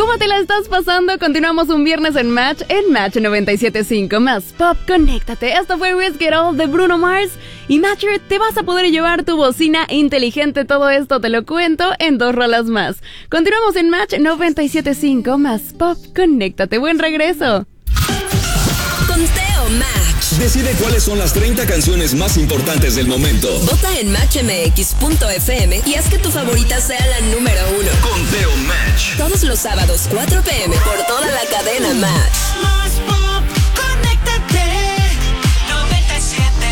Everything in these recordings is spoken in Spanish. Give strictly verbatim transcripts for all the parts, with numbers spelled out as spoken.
¿Cómo te la estás pasando? Continuamos un viernes en Match, en Match noventa y siete punto cinco más Pop. Conéctate. Esto fue Risk It All de Bruno Mars. Y Matcher, te vas a poder llevar tu bocina inteligente. Todo esto te lo cuento en dos rolas más. Continuamos en Match noventa y siete punto cinco más Pop. Conéctate. Buen regreso. Conteo Match. Decide cuáles son las treinta canciones más importantes del momento. Vota en match m x punto f m y haz que tu favorita sea la número uno. Conteo Match. Todos los sábados, cuatro p m por toda la cadena Match. Más Pop, conéctate. noventa y siete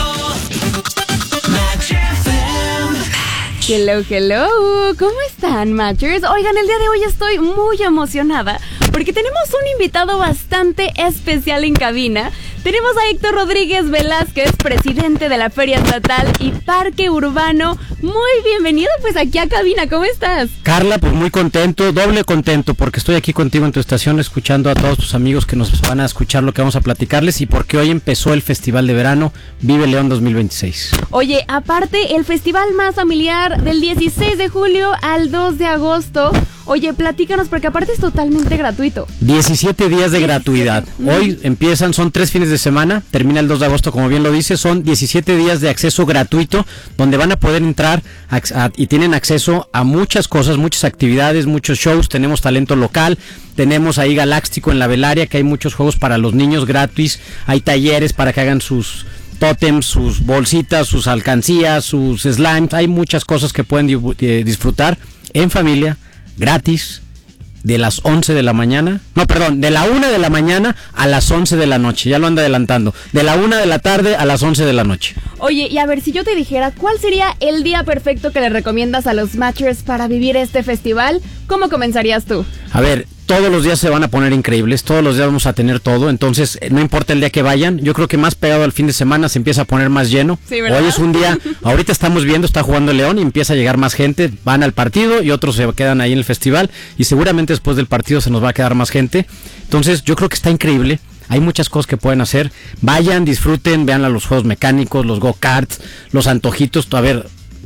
punto cinco Match F M. Hello, hello. ¿Cómo están, Matchers? Oigan, el día de hoy estoy muy emocionada porque tenemos un invitado bastante especial en cabina. Tenemos a Héctor Rodríguez Velázquez, presidente de la Feria Estatal y Parque Urbano. Muy bienvenido pues aquí a cabina, ¿cómo estás? Carla, pues muy contento, doble contento porque estoy aquí contigo en tu estación escuchando a todos tus amigos que nos van a escuchar lo que vamos a platicarles y porque hoy empezó el Festival de Verano Vive León dos mil veintiséis. Oye, aparte el festival más familiar del dieciséis de julio al dos de agosto. Oye, platícanos porque aparte es totalmente gratuito. diecisiete días de gratuidad. Hoy empiezan, son tres fines de semana, termina el dos de agosto como bien lo dice, son diecisiete días de acceso gratuito donde van a poder entrar a, a, y tienen acceso a muchas cosas, muchas actividades, muchos shows, tenemos talento local, tenemos ahí Galáctico en la Velaria que hay muchos juegos para los niños gratis, hay talleres para que hagan sus tótems, sus bolsitas, sus alcancías, sus slimes, hay muchas cosas que pueden eh, disfrutar en familia, gratis, de las once de la mañana, no, perdón, de la una de la mañana a las once de la noche, ya lo anda adelantando, de la una de la tarde a las once de la noche. Oye, y a ver, si yo te dijera, ¿cuál sería el día perfecto que le recomiendas a los Matchers para vivir este festival? ¿Cómo comenzarías tú? A ver, todos los días se van a poner increíbles, todos los días vamos a tener todo, entonces no importa el día que vayan, yo creo que más pegado al fin de semana se empieza a poner más lleno. Sí, ¿verdad? Hoy es un día, ahorita estamos viendo, está jugando el León y empieza a llegar más gente, van al partido y otros se quedan ahí en el festival y seguramente después del partido se nos va a quedar más gente, entonces yo creo que está increíble. Hay muchas cosas que pueden hacer, vayan, disfruten, vean a los juegos mecánicos, los go-karts, los antojitos, a ver,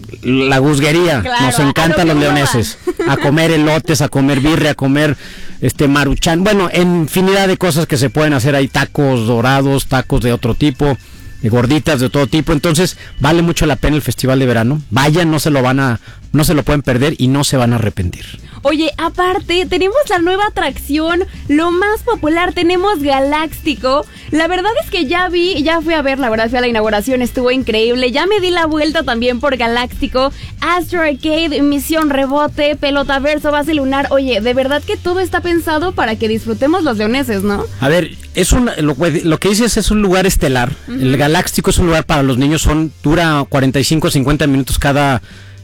la guzguería, claro, nos encantan los leoneses, a comer elotes, a comer birria, a comer este maruchan, bueno, infinidad de cosas que se pueden hacer, hay tacos dorados, tacos de otro tipo, de gorditas de todo tipo, entonces vale mucho la pena el Festival de Verano, vayan, no se lo van a, no se lo pueden perder y no se van a arrepentir. Oye, aparte, tenemos la nueva atracción, lo más popular, tenemos Galáctico. La verdad es que ya vi, ya fui a ver, la verdad fui a la inauguración, estuvo increíble. Ya me di la vuelta también por Galáctico, Astro Arcade, Misión Rebote, Pelotaverso, Base Lunar. Oye, de verdad que todo está pensado para que disfrutemos los leoneses, ¿no? A ver, es un, lo, lo que dices es un lugar estelar. Uh-huh. El Galáctico es un lugar para los niños, son dura cuarenta y cinco a cincuenta minutos cada...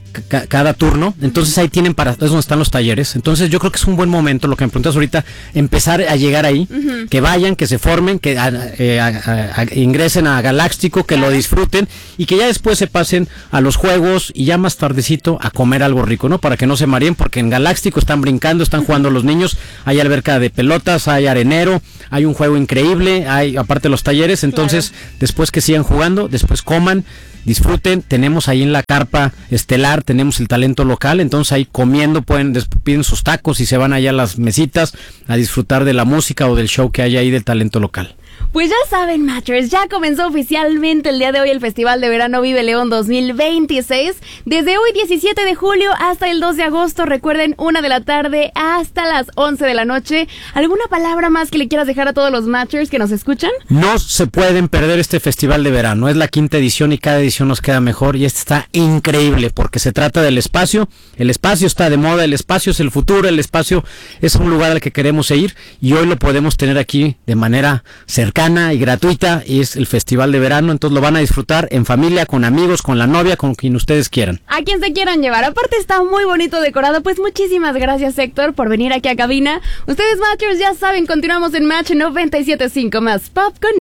cada turno, entonces ahí tienen para, es donde están los talleres, entonces yo creo que es un buen momento, lo que me preguntas ahorita, empezar a llegar ahí, uh-huh. que vayan, que se formen, que a, eh, a, a, a, ingresen a Galáctico, que lo disfruten y que ya después se pasen a los juegos y ya más tardecito a comer algo rico, ¿no? Para que no se mareen, porque en Galáctico están brincando, están jugando los niños, hay alberca de pelotas, hay arenero, hay un juego increíble, hay aparte los talleres, entonces claro. Después que sigan jugando, después coman, disfruten, tenemos ahí en la carpa estelar, tenemos el talento local, entonces ahí comiendo pueden, piden sus tacos y se van allá a las mesitas a disfrutar de la música o del show que hay ahí del talento local. Pues ya saben, Matchers, ya comenzó oficialmente el día de hoy el Festival de Verano Vive León dos mil veintiséis. Desde hoy diecisiete de julio hasta el dos de agosto, recuerden, una de la tarde hasta las once de la noche. ¿Alguna palabra más que le quieras dejar a todos los Matchers que nos escuchan? No se pueden perder este Festival de Verano, es la quinta edición y cada edición nos queda mejor y este está increíble porque se trata del espacio, el espacio está de moda, el espacio es el futuro, el espacio es un lugar al que queremos ir y hoy lo podemos tener aquí de manera cercana y gratuita y es el Festival de Verano, entonces lo van a disfrutar en familia, con amigos, con la novia, con quien ustedes quieran. A quien se quieran llevar, aparte está muy bonito decorado, pues muchísimas gracias Héctor por venir aquí a cabina. Ustedes Matchers ya saben, continuamos en Match noventa y siete punto cinco más Pop con